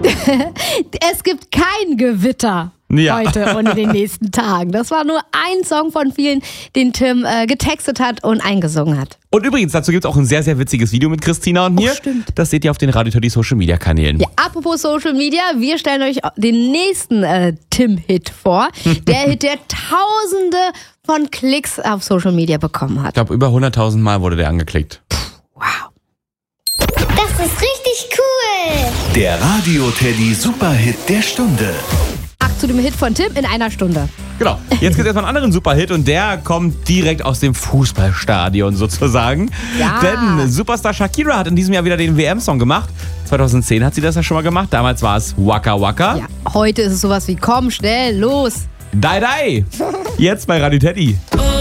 Es gibt kein Gewitter heute und in den nächsten Tagen. Das war nur ein Song von vielen, den Tim getextet hat und eingesungen hat. Und übrigens, dazu gibt es auch ein sehr, sehr witziges Video mit Christina und mir. Stimmt. Das seht ihr auf den Radio Teddy Social Media Kanälen. Ja, apropos Social Media, wir stellen euch den nächsten Tim-Hit vor. Der Hit, der Tausende von Klicks auf Social Media bekommen hat. Ich glaube, über 100.000 Mal wurde der angeklickt. Wow. Das ist richtig cool. Der Radio Teddy Superhit der Stunde. Ach, zu dem Hit von Tim in einer Stunde. Genau. Jetzt gibt es erstmal einen anderen Superhit und der kommt direkt aus dem Fußballstadion sozusagen. Ja. Denn Superstar Shakira hat in diesem Jahr wieder den WM-Song gemacht. 2010 hat sie das ja schon mal gemacht. Damals war es Waka Waka. Ja, heute ist es sowas wie komm, schnell, los. Dai Dai. Jetzt bei Radio Teddy.